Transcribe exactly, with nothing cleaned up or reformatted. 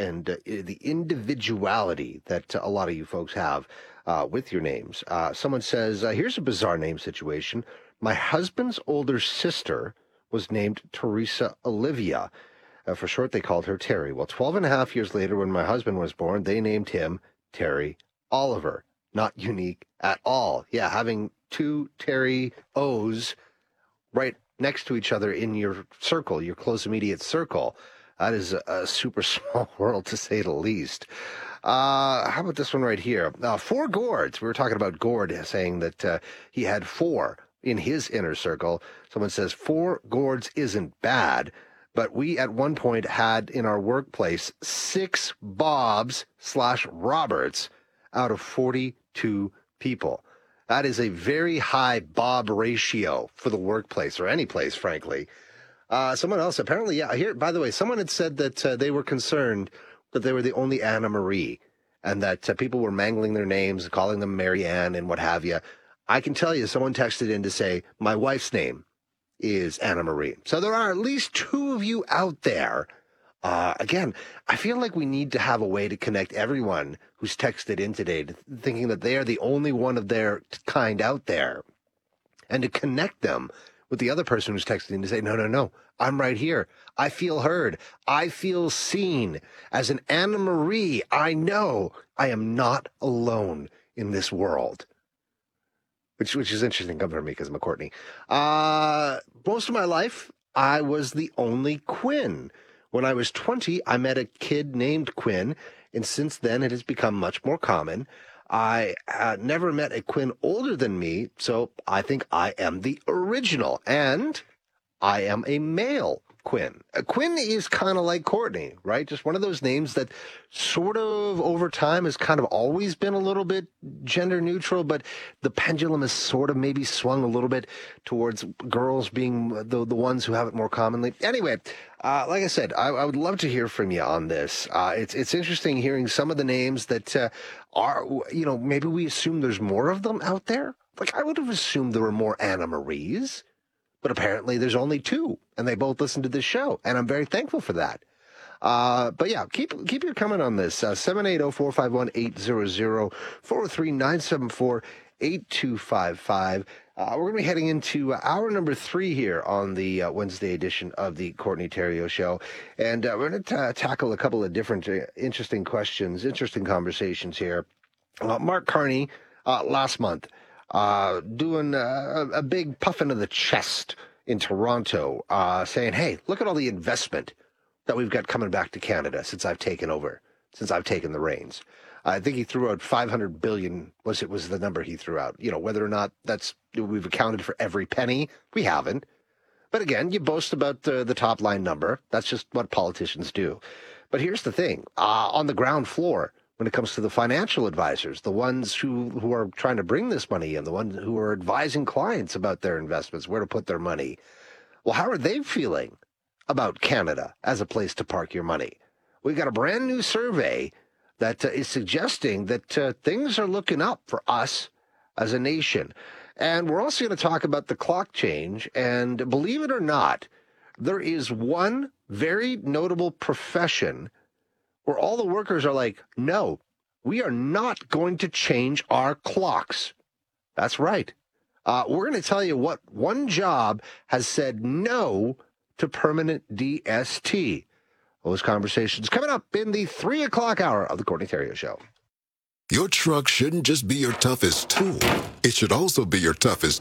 and uh, the individuality that uh, a lot of you folks have uh, with your names. Uh, someone says, uh, here's a bizarre name situation. My husband's older sister was named Teresa Olivia. Uh, for short, they called her Terry. Well, twelve and a half years later, when my husband was born, they named him Terry Oliver. Not unique at all. Yeah, having two Terry O's right next to each other in your circle, your close immediate circle. That is a, a super small world, to say the least. Uh, how about this one right here? Uh, four gourds. We were talking about Gord saying that uh, he had four in his inner circle. Someone says four gourds isn't bad, but we at one point had in our workplace six Bobs slash Roberts out of forty-two people. That is a very high Bob ratio for the workplace, or any place, frankly. Uh, someone else, apparently, yeah, here, by the way, someone had said that uh, they were concerned that they were the only Anna Marie, and that uh, people were mangling their names, calling them Mary Ann and what have you. I can tell you, someone texted in to say, my wife's name is Anna Marie. So there are at least two of you out there. Uh, again, I feel like we need to have a way to connect everyone who's texted in today, to thinking that they are the only one of their kind out there, and to connect them with the other person who's texted in to say, no, no, no, I'm right here. I feel heard. I feel seen. As an Anna Marie, I know I am not alone in this world. Which, which is interesting coming from me because I'm a Courtney. Uh, most of my life, I was the only Quinn. When I was twenty, I met a kid named Quinn, and since then it has become much more common. I uh, never met a Quinn older than me, so I think I am the original, and I am a male Quinn. Uh, Quinn is kind of like Courtney, right? Just one of those names that sort of over time has kind of always been a little bit gender neutral, but the pendulum has sort of maybe swung a little bit towards girls being the, the ones who have it more commonly. Anyway, uh, like I said, I, I would love to hear from you on this. Uh, it's, it's interesting hearing some of the names that uh, are, you know, maybe we assume there's more of them out there. Like I would have assumed there were more Anna Maries. But apparently there's only two, and they both listen to this show, and I'm very thankful for that. Uh, but yeah, keep keep your comment on this. Uh, seven eight zero, four five one, eight zero zero, four oh three, nine seven four, eight two five five. Uh, we're going to be heading into hour number three here on the uh, Wednesday edition of the Courtney Theriault Show. And uh, we're going to ta- tackle a couple of different uh, interesting questions, interesting conversations here. Uh, Mark Carney, uh, last month, Uh, doing a, a big puffing of the chest in Toronto, uh, saying, hey, look at all the investment that we've got coming back to Canada since I've taken over, since I've taken the reins. I think he threw out five hundred billion dollars, was it was the number he threw out. You know, whether or not that's we've accounted for every penny, we haven't. But again, you boast about the, the top line number. That's just what politicians do. But here's the thing, uh, on the ground floor, when it comes to the financial advisors, the ones who, who are trying to bring this money in, the ones who are advising clients about their investments, where to put their money. Well, how are they feeling about Canada as a place to park your money? We've got a brand new survey that uh, is suggesting that uh, things are looking up for us as a nation. And we're also going to talk about the clock change. And believe it or not, there is one very notable profession where all the workers are like, no, we are not going to change our clocks. That's right. Uh, we're going to tell you what one job has said no to permanent D S T. Those conversations coming up in the three o'clock hour of the Courtney Theriault Show. Your truck shouldn't just be your toughest tool. It should also be your toughest